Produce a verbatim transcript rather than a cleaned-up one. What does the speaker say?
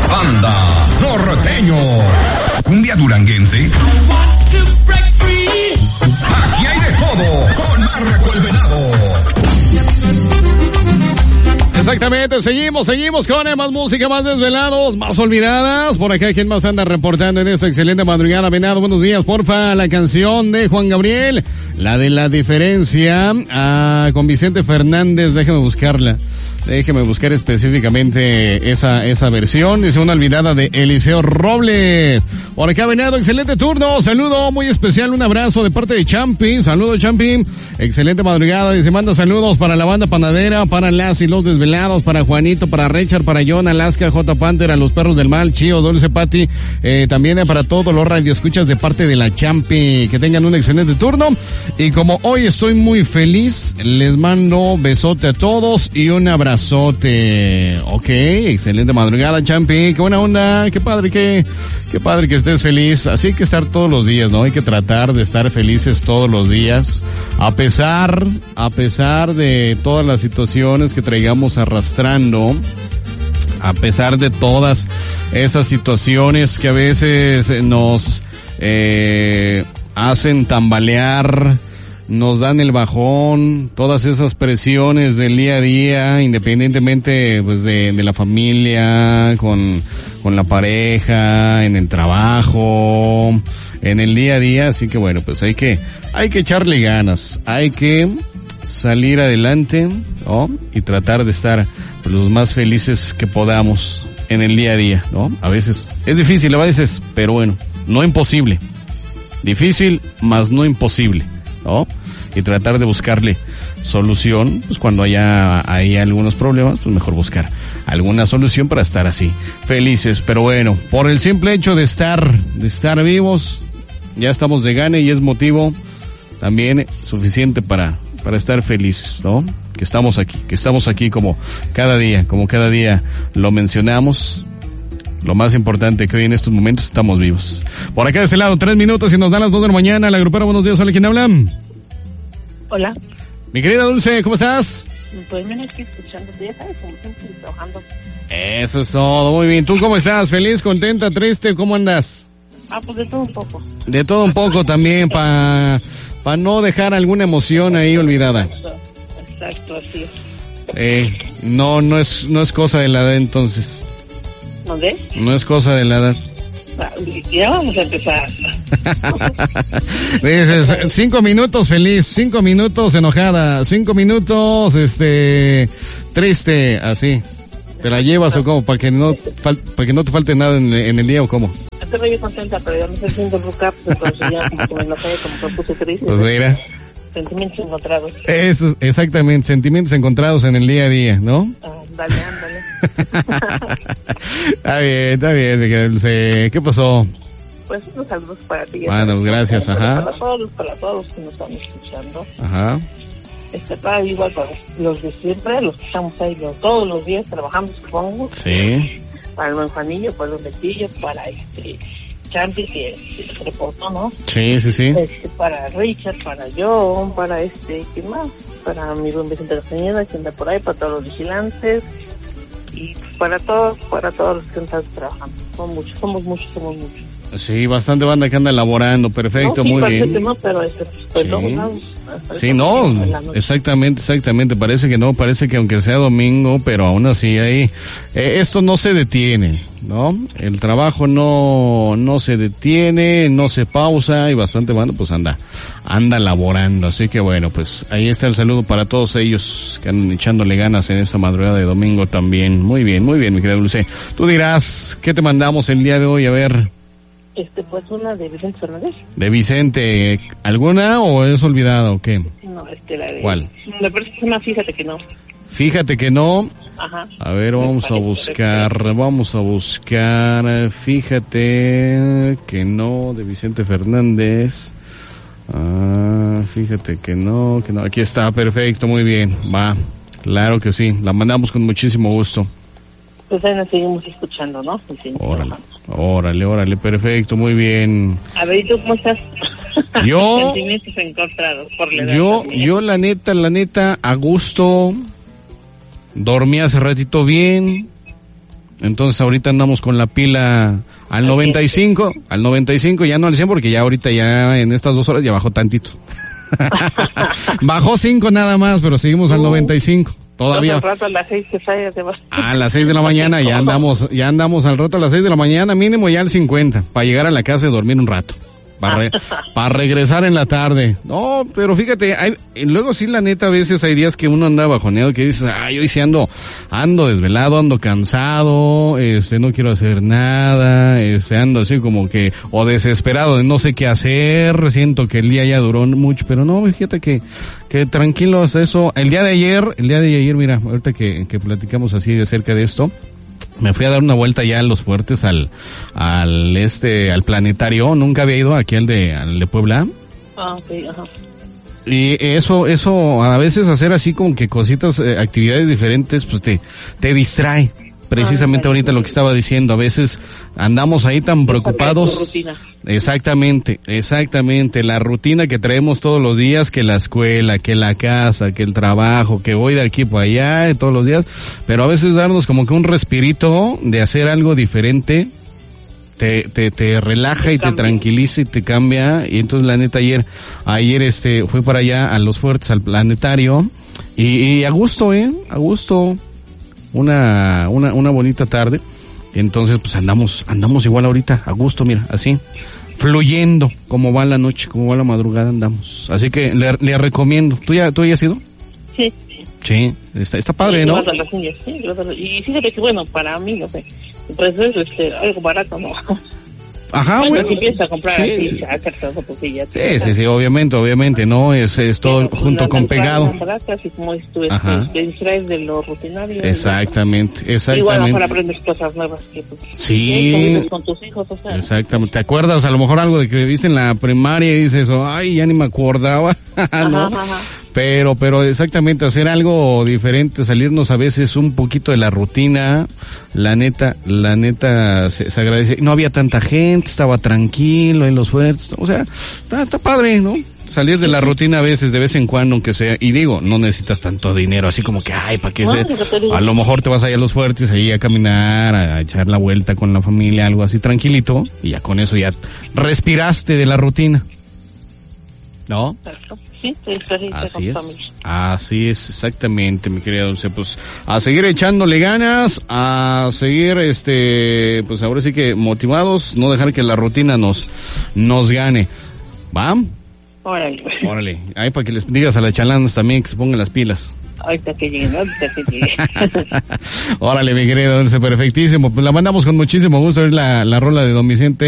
Banda Norteño. Cumbia duranguense. Aquí hay de todo con Marco el Venado. Exactamente, seguimos, seguimos con más música, más desvelados, más olvidadas. Por acá, ¿quién más anda reportando en esta excelente madrugada? Venado, buenos días, porfa. La canción de Juan Gabriel, la de La Diferencia, ah, con Vicente Fernández, déjeme buscarla. Déjeme buscar específicamente esa esa versión. Dice una olvidada de Eliseo Robles. Por acá, Venado, excelente turno. Saludo muy especial, un abrazo de parte de Champi. Saludo, Champi. Excelente madrugada. Dice, manda saludos para la banda panadera, para las y los desvelados, para Juanito, para Richard, para John, Alaska, J. Panther, a los perros del mal, Chío, Dulce Pati. Eh, también para todos los radioescuchas de parte de la Champi. Que tengan un excelente turno. Y como hoy estoy muy feliz, les mando besote a todos y un abrazo. Abrazote. Ok, excelente madrugada, Champi. Qué buena onda, qué padre que, qué padre que estés feliz. Así hay que estar todos los días, ¿no? Hay que tratar de estar felices todos los días. A pesar, a pesar de todas las situaciones que traigamos arrastrando. A pesar de todas esas situaciones que a veces nos, eh, hacen tambalear, nos dan el bajón, todas esas presiones del día a día, independientemente pues de, de la familia, con, con la pareja, en el trabajo, en el día a día, así que bueno, pues hay que, hay que echarle ganas, hay que salir adelante, ¿no? Y tratar de estar pues, los más felices que podamos en el día a día, ¿no? A veces es difícil, a veces, pero bueno, no imposible. Difícil, más no imposible, ¿no? Y tratar de buscarle solución, pues cuando haya, haya algunos problemas, pues mejor buscar alguna solución para estar así, felices. Pero bueno, por el simple hecho de estar, de estar vivos, ya estamos de gane y es motivo también suficiente para, para estar felices, ¿no? Que estamos aquí, que estamos aquí como cada día, como cada día lo mencionamos. Lo más importante que hoy en estos momentos estamos vivos. Por acá de ese lado, tres minutos y nos dan las dos de la mañana. La grupera, buenos días. Hola, ¿quién habla? Hola. Mi querida Dulce, ¿cómo estás? Pues menos que escuchando, ya sabes, como siempre trabajando. Eso es todo, muy bien. ¿Tú cómo estás? ¿Feliz, contenta, triste? ¿Cómo andas? Ah, pues de todo un poco. De todo un poco también, para pa no dejar alguna emoción ahí olvidada. Exacto, exacto, así es. Eh, no, no es, no es cosa de la edad entonces. ¿Dónde? No es cosa de la edad. Ya vamos a empezar. Dices, cinco minutos feliz, cinco minutos enojada, cinco minutos, este, triste, así. ¿Te la llevas o cómo? ¿Para que no, fal, para que no te falte nada en, en el día o cómo? Estoy yo contenta, pero ya me estoy haciendo recap, entonces ya como que me enojé, como que me puse triste. Pues mira. Sentimientos encontrados. Eso, exactamente, sentimientos encontrados en el día a día, ¿no? Ah, dale, ándale. Está bien, está bien, Miguel. ¿Qué pasó? Pues unos saludos para ti. Bueno, gracias, para, ajá. Para todos, para todos que nos están escuchando. Ajá. Este, para igual para los de siempre, los que estamos ahí los, todos los días trabajando, supongo. Sí. Para el buen Juanillo, para los Betillos, para este Champi que se reportó, ¿no? Sí, sí, sí. Este, para Richard, para John, para este, ¿quién más? Para mi buen Vicente Castañeda, que anda por ahí, para todos los vigilantes. Y para todos, para todos los que están trabajando. Son muchos, somos muchos, somos muchos. Sí, bastante banda que anda elaborando, perfecto, no, sí, muy bien. Que no, pero este, pues, sí, todos lados, sí no, exactamente, exactamente, parece que no, parece que aunque sea domingo, pero aún así ahí, eh, esto no se detiene, ¿no? El trabajo no, no se detiene, no se pausa y bastante banda pues anda, anda laborando, así que bueno, pues ahí está el saludo para todos ellos que andan echándole ganas en esta madrugada de domingo también. Muy bien, muy bien, mi querida Dulce. Tú dirás, ¿qué te mandamos el día de hoy? A ver. Este, pues una de Vicente Fernández. ¿De Vicente? ¿Alguna o es olvidada o qué? No, este, la de... ¿Cuál? Me parece que es una, fíjate que no. Fíjate que no. Ajá. A ver, vamos a buscar, vamos a buscar, fíjate que no, de Vicente Fernández. Ah, fíjate que no, que no. Aquí está, perfecto, muy bien, va. Claro que sí, la mandamos con muchísimo gusto. Pues ahí nos seguimos escuchando, ¿no? Sí, órale, órale, órale, perfecto, muy bien. A ver, ¿y tú cómo estás? Yo, sentimientos encontrados por la edad yo, también. yo la neta, la neta, a gusto, dormí hace ratito bien, Entonces ahorita andamos con la pila al noventa y cinco, al noventa y cinco, ya no al cien porque ya ahorita ya en estas dos horas ya bajó tantito. Bajó cinco nada más, pero seguimos al noventa y cinco. Todavía. Al rato a las seis que salga, te vas. A las seis de la mañana ya andamos, ya andamos al rato a las seis de la mañana, mínimo ya al cincuenta, para llegar a la casa y dormir un rato. Para re, pa regresar en la tarde. No, pero fíjate, hay, luego sí, la neta, a veces hay días que uno anda bajoneado, que dices, ay, hoy sí ando, ando desvelado, ando cansado, este, no quiero hacer nada, este, ando así como que, o desesperado de no sé qué hacer, siento que el día ya duró mucho, pero no, fíjate que, que tranquilo hasta eso. El día de ayer, el día de ayer, mira, ahorita que, que platicamos así de cerca de esto, me fui a dar una vuelta ya a Los Fuertes, al, al este, al planetario. Nunca había ido aquí al de, al de Puebla. Ah, ok, ajá. Y eso, eso, a veces hacer así como que cositas, eh, actividades diferentes, pues te, te distrae. Precisamente ah, ahorita lo que estaba diciendo, a veces andamos ahí tan preocupados. Exactamente, exactamente, la rutina que traemos todos los días, que la escuela, que la casa, que el trabajo, que voy de aquí para allá todos los días, pero a veces darnos como que un respirito de hacer algo diferente, te, te, te relaja y te tranquiliza y te cambia. Y entonces la neta ayer, ayer este, fui para allá a Los Fuertes, al planetario, y, y a gusto, eh, a gusto. Una, una, una bonita tarde. Entonces, pues andamos, andamos igual ahorita, a gusto, mira, así, fluyendo, como va la noche, como va la madrugada, andamos. Así que le, le recomiendo. ¿Tú ya, tú ya has ido? Sí. Sí, está, está padre, sí, ¿no? Las uñas, sí, y fíjate que, bueno, para mí, no sé, pues es este, algo barato, ¿no? Ajá, bueno, bueno. Si empieza a comprar sí, así, sí. Porque ya sí, sí, sí, obviamente, obviamente, ¿no? Es, es todo sí, junto con pegado. Baratas, y como tú, este, te distraes de lo rutinario. Exactamente, ¿no? exactamente. Igual mejor aprendes cosas nuevas que pues, sí, con tus hijos, o sea. Exactamente. ¿Te acuerdas a lo mejor algo de que viste en la primaria y dices, oh, ay, ya ni me acordaba, ¿no? Ajá, ajá. Pero, pero exactamente, hacer algo diferente, salirnos a veces un poquito de la rutina, la neta, la neta se, se agradece. No había tanta gente, estaba tranquilo en Los Fuertes, o sea, está, está padre, ¿no? Salir de la rutina a veces, de vez en cuando, aunque sea, y digo, no necesitas tanto dinero, así como que, ay, ¿para qué no, se? A lo mejor te vas allá a Los Fuertes, ahí a caminar, a echar la vuelta con la familia, algo así tranquilito, y ya con eso ya respiraste de la rutina, ¿no? Perfecto. Sí, así es, así es, exactamente, mi querida Dulce, pues a seguir echándole ganas, a seguir, este, pues ahora sí que motivados, no dejar que la rutina nos, nos gane, ¿va? Órale. Órale, ahí para que les digas a las chalanas también que se pongan las pilas. Ahorita que lleguen, ahorita que lleguen. Órale, mi querida Dulce, perfectísimo, pues la mandamos con muchísimo gusto a ver la, la rola de Don Vicente.